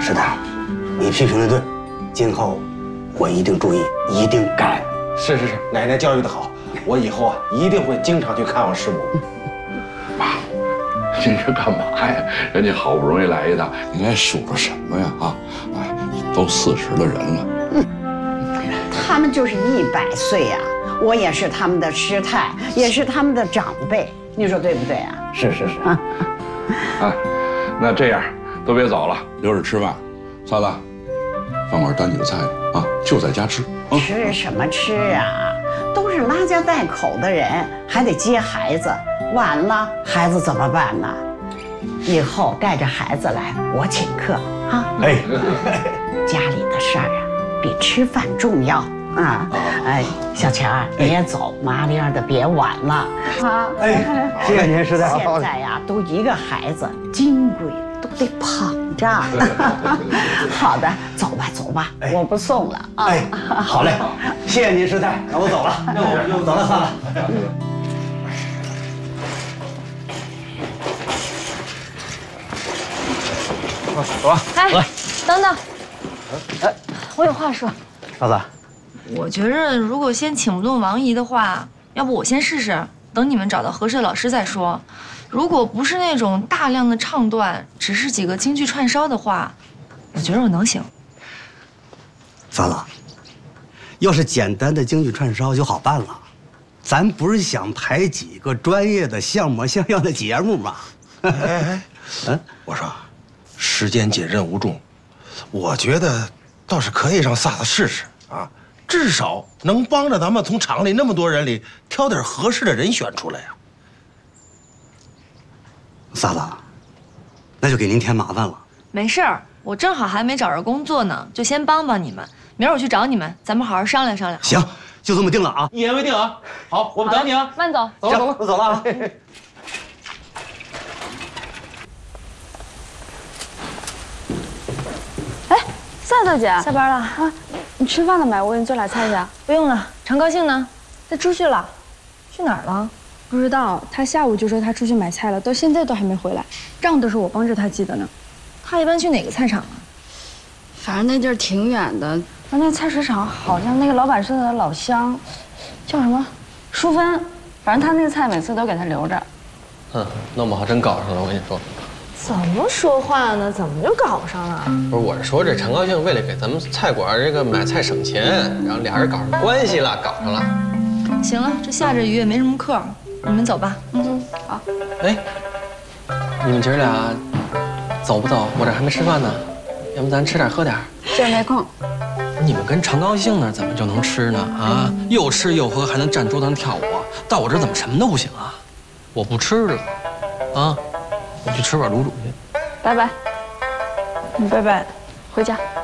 是的，你批评的对，今后我一定注意，一定改。 是，奶奶教育的好，我以后啊一定会经常去看望师母。 妈，你这干嘛呀？人家好不容易来一趟，你还数着什么呀？啊，哎，都40的人了。 他们就是100岁呀，我也是他们的师太，也是他们的长辈，你说对不对啊？ 是。 啊，那这样都别走了，留着吃饭。嫂子，饭馆端几个菜啊，就在家吃。 吃什么吃啊？都是拉家带口的人，还得接孩子，晚了孩子怎么办呢？以后带着孩子来，我请客啊！ 哎， 家里的事儿啊，比吃饭重要啊！哎，小钱儿，你也走，麻利儿的，别晚了啊！ 哎，谢谢您，师太。 现在呀，都一个孩子，金贵都得捧着。好的，走吧，我不送了啊。 哎，好嘞，谢谢您，师太，那我走了，那我就走了，算了。走吧。 哎，等等，我有话说。 嫂子， 我觉着如果先请不动王姨的话，要不我先试试，等你们找到合适的老师再说。如果不是那种大量的唱段，只是几个京剧串烧的话，我觉得我能行。 嫂子，要是简单的京剧串烧就好办了，咱不是想排几个专业的像模像样的节目吗？ 我说，时间紧，任务重，我觉得倒是可以让萨子试试啊，至少能帮着咱们从厂里那么多人里挑点合适的人选出来呀。 嫂子，那就给您添麻烦了。 没事儿，我正好还没找着工作呢，就先帮帮你们。明儿我去找你们，咱们好好商量商量。 行，就这么定了啊！ 一言为定啊！好，我们等你啊！ 慢走。 走了， 我走了啊！ 哎，赛赛姐， 下班了啊？你吃饭了没？我给你做俩菜去。 不用了，常高兴呢？他出去了，去哪儿了？ 不知道，他下午就说他出去买菜了，到现在都还没回来，账都是我帮着他记的呢。 他一般去哪个菜场啊？ 反正那地儿挺远的，那菜市场好像那个老板是他的老乡，叫什么？淑芬。反正他那个菜每次都给他留着。 弄不好真搞上了，我跟你说。 怎么说话呢？怎么就搞上了？ 不是，我是说这常高兴为了给咱们菜馆这个买菜省钱，然后俩人搞上关系了，搞上了。 行了，这下着雨也没什么课，你们走吧。 好。 哎，你们姐俩走不走？我这还没吃饭呢，要不咱吃点喝点？ 今儿没空。 你们跟常高兴那儿怎么就能吃呢？啊，又吃又喝，还能站桌子上跳舞，到我这怎么什么都不行啊？我不吃了，啊，我去吃碗卤煮去。 拜拜。拜拜，回家。